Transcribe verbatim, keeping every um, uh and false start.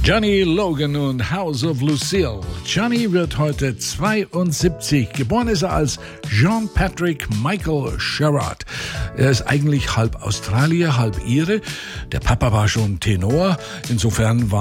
Johnny Logan und House of Lucille. Johnny wird heute zweiundsiebzig. Geboren ist er als Jean Patrick Michael Sherrod. Er ist eigentlich halb Australier, halb Ire. Der Papa war schon Tenor. Insofern war